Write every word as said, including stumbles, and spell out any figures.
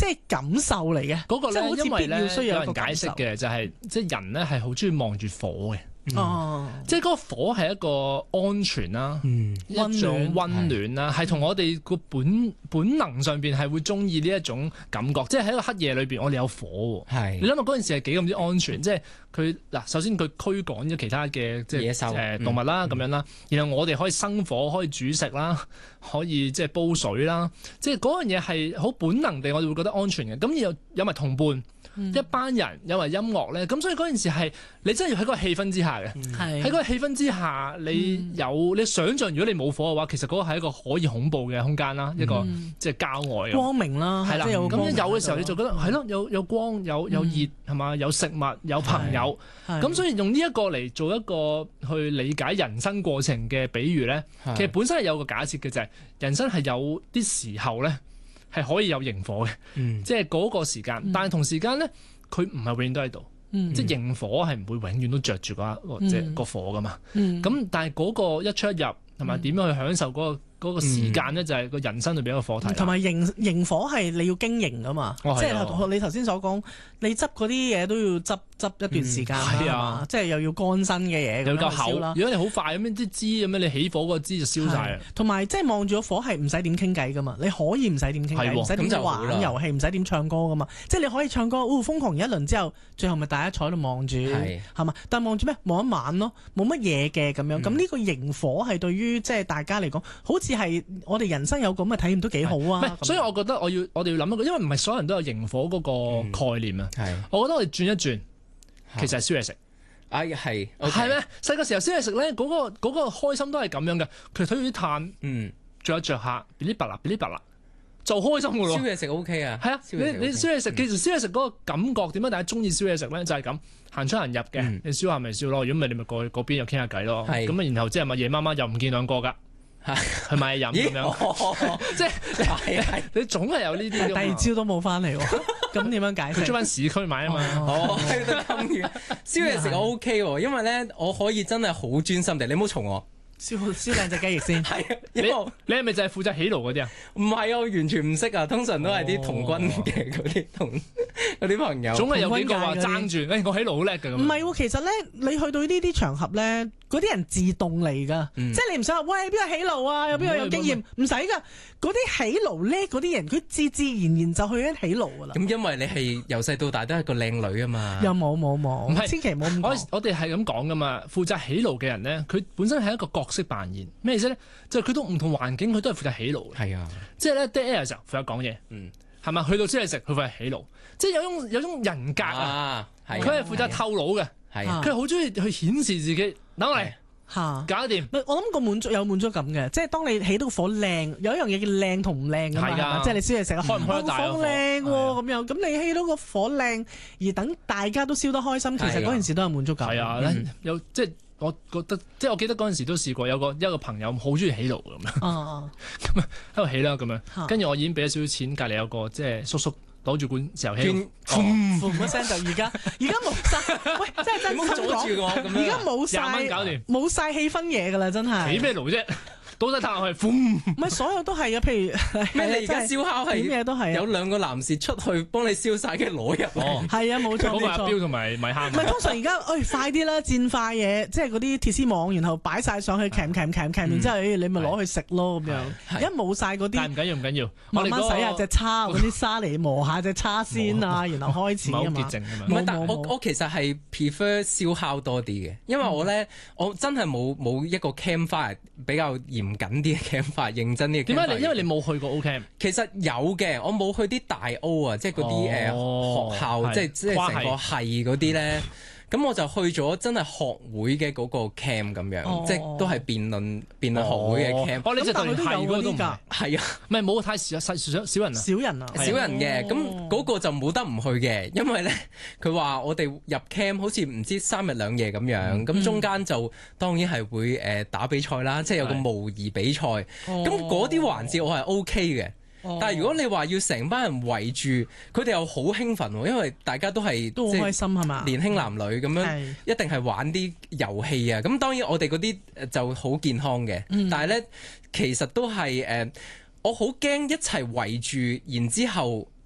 即係感受嚟嘅。 嗰個咧，因為咧需要有人解釋嘅就係、是，即係人咧係好中意望住火嘅。 嗯、哦， 即係嗰個火係一個安全啦，嗯、一種溫暖啦，係同我哋個本本能上邊係會中意呢一種感覺。即係喺個黑夜裏邊，我哋有火喎。你諗下嗰陣時係幾咁之安全？嗯、即係佢嗱，首先佢驅趕咗其他嘅即係野獸誒動物啦，咁、嗯、樣啦。然後我哋可以生火，可以煮食啦，可以即係煲水啦。即係嗰樣嘢係好本能地，我哋會覺得安全嘅。咁又有埋同伴。嗯、一班人有埋音樂咧，咁所以嗰件事係你真係要喺嗰個氣氛之下嘅，喺嗰、嗯、個氣氛之下，你有、嗯、你想象，如果你冇火嘅話，其實嗰個係一個可以恐怖嘅空間啦，嗯、一個即係郊外光明啦，係啦，咁樣有嘅時候你就覺得係咯、嗯，有有光，有有熱係嘛，有食物，有朋友，咁所以用呢一個嚟做一個去理解人生過程嘅比喻咧，其實本身係有個假設嘅就係、是、人生係有啲時候咧。係可以有螢火嘅，嗯、即係嗰個時間，嗯、但係同時間咧，佢唔係永遠都喺度，嗯、即係螢火係唔會永遠都着住嗰即係個火噶嘛。咁、嗯、但係嗰個一出一入同埋點樣去享受嗰、嗰個嗰個時間咧，就係個人生裏邊一個課題。同埋螢螢火係你要經營噶嘛，哦、即係你頭先所講，你執嗰啲嘢都要執執一段時間啦，嗯啊、即係又要乾身嘅嘢，又夠厚啦。如果你好快咁樣啲枝咁樣，你起火嗰個枝就燒晒。同埋即係望住個火係唔使點傾偈噶嘛，你可以唔使點傾偈，唔使點玩遊戲，唔使點唱歌噶嘛。即係你可以唱歌，哦瘋狂一輪之後，最後咪大家坐喺度望住，係嘛？但係望住咩？望一晚咯，冇乜嘢嘅咁樣。咁呢、嗯、個螢火係對於即係大家嚟講，好似係我哋人生有咁嘅體驗都幾好啊。所以我覺得我要我哋要諗一個，因為唔係所有人都有螢火嗰個概念啊。嗯、我覺得我哋轉一轉。其實係燒嘢食，啊係，係咩？細個時候燒嘢食咧，嗰、那個嗰、那個開心都係咁樣嘅。佢睇到啲炭，嗯，着一着下，噼哩啪啦，噼哩啪啦，就開心噶咯。燒嘢食 O K 啊，係啊，你你燒嘢食，其實燒嘢食嗰個感覺點解大家中意燒嘢食咧？就係、是、咁，行出行入嘅，嗯、你燒下咪燒咯。如果唔係，你咪過去嗰邊又傾下偈咯。咁啊是，然後即係咪夜媽媽又唔見兩個噶？去買嘢飲咁樣，即係你總係有呢啲。第二朝都冇翻嚟，咁點樣解釋？佢出翻市區買啊嘛。哦，咁遠燒嘢食我 OK 喎，因為咧我可以真係好專心地，你唔好嘈我。燒燒兩隻雞翼先。係啊，你你係咪就係負責起爐嗰啲啊？唔係啊，我完全唔識啊。通常都係啲童軍嘅嗰啲同嗰啲朋友。總係有幾個話爭住，誒我起爐好叻㗎。唔係喎，其實咧你去到呢啲場合咧。嗰啲人自動嚟㗎，嗯、即係你唔使話，喂邊個起爐啊？有邊個有經驗？唔使㗎，嗰啲起爐叻嗰啲人，佢自自然然就去咗起爐㗎啦。咁因為你係由細到大都係個靚女啊嘛。又冇冇冇，是千祈冇咁講。我我哋係咁講㗎嘛，負責起爐嘅人咧，佢本身係一個角色扮演，咩意思咧？就係佢到唔同環境，佢都係負責起爐嘅。係啊，即係咧 dead air 嘅時候負責講嘢，嗯，係咪？去到燒嘢食，佢負責起爐，即係有種有種人格啊，佢係負責透露嘅。係，佢好中意去顯示自己，等嚟嚇搞掂。我諗個滿足有滿足感嘅，即係當你起到個火靚，有一樣嘢叫靚同唔靚㗎嘛，係嘛？即係你燒嘢食開唔開得大火靚喎咁樣，咁你起到個火靚，而等大家都燒得開心，其實嗰陣時都有滿足感。係啊，有即係我覺得，即係我記得嗰陣時都試過有個一個朋友好中意起爐咁樣，咁啊喺度起啦咁樣，跟住我已經俾咗少少錢，隔離有個即係叔叔。攞住罐石油氣，轟轟一聲就而家，而家冇晒。喂，真係真係阻住我咁樣，而家冇晒，廿蚊搞掂，冇晒氣氛嘢㗎啦，真係。起咩爐啫？倒晒炭落去，唔係所有都係啊，譬如咩你而家燒烤係咩都係有兩個男士出去幫你燒晒嘅攞入嚟，係啊冇錯冇錯。嗰個阿標同埋米蝦。唔係通常而家，誒快啲啦，煎塊嘢，即係嗰啲鐵絲網，然後擺晒上去，鉗鉗鉗鉗，然之後你咪攞去食咯咁樣。而家冇晒嗰啲，但係唔緊要唔緊要，慢慢洗下隻叉，嗰啲沙嚟磨下隻叉先啊，然後開始啊嘛。唔係，但我我其實係 prefer 燒烤多啲嘅，因為我咧我真係冇冇一個 campfire 比較嚴緊啲嘅 campfire，認真啲嘅。點解你？因為你冇去過 O camp。其實有嘅，我冇去啲大 O 啊，即係嗰啲誒學校，即係即係成個系嗰啲咧。咁我就去咗真係學會嘅嗰個 camp 咁樣，即係都係辯論辯論學會嘅 camp。哦，你就對係嗰啲㗎？係啊，唔係冇太少少少人啊，少人啊，少人嘅。咁嗰個就冇得唔去嘅，因為咧佢話我哋入 camp 好似唔知三日兩夜咁樣，咁中間就當然係會誒打比賽啦，即係有個模擬比賽。咁嗰啲環節我係 OK 嘅。但係如果你話要成班人圍住，佢哋又好興奮喎，因為大家都係都好開心係嘛，年輕男女咁樣，嗯、一定係玩啲遊戲啊。咁當然我哋嗰啲就好健康嘅，嗯、但係咧其實都係誒、呃，我好驚一齊圍住，然之後